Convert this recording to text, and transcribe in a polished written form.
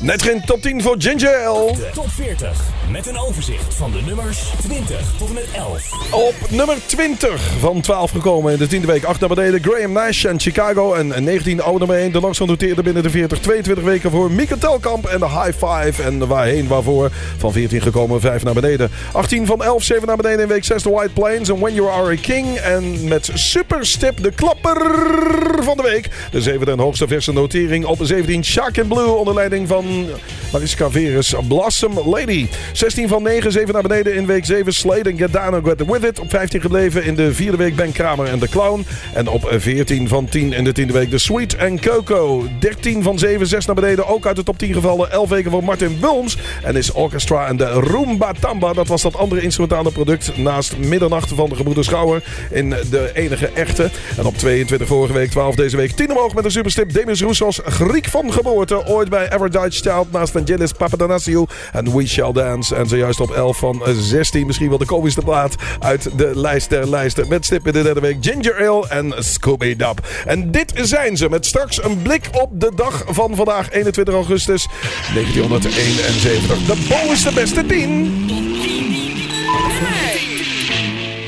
Net geen top 10 voor Ginger Ale. De top 40 met een overzicht van de nummers 20 tot en met 11. Op nummer 20 van 12 gekomen in de 10e week. 8 naar beneden Graham Nash en Chicago. En 19 oude nummer 1. De langst genoteerde binnen de 40. 22 weken voor Mieke Telkamp en de High Five. En waarheen waarvoor. Van 14 gekomen 5 naar beneden. 18 van 11, 7 naar beneden in week 6 de White Plains. En When You Are a King. En met Superstep de klapper van de week. De zevende en hoogste verse notering op 17. Shark in Blue onder leiding van Mariska Veres. Blossom Lady. 16 van 9, 7 naar beneden in week 7. Slade and Get Down and Get With It. Op 15 gebleven in de 4e week Ben Kramer en de Clown. En op 14 van 10 in de 10e week de Sweet and Coco. 13 van 7, 6 naar beneden. Ook uit de top 10 gevallen. 11 weken voor Martin Wilms. En is Orchestra en de Roomba Tamba. Dat was dat andere instrumentale product naast Middernacht van de Gebroeders Schouwer. In de enige echte. En op 22 vorige week, 12 deze week. 10 omhoog met een superstip. Demis Roussos, Griek van geboorte. Ooit bij Average Child naast Vangelis Papadanasiou en We Shall Dance. En zojuist op 11 van 16. Misschien wel de komischste plaat uit de lijst der lijsten. Met stip in de derde week Ginger Ale en Scooby-Dab. En dit zijn ze met straks een blik op de dag van vandaag 21 augustus 1971. De bovenste beste 10.